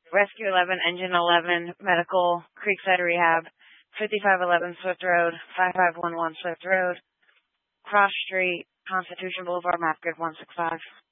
Rescue 11, Engine 11, Medical, Creekside Rehab, 5511 Swift Road, 5511 Swift Road, Cross Street, Constitution Boulevard, Map Grid 165.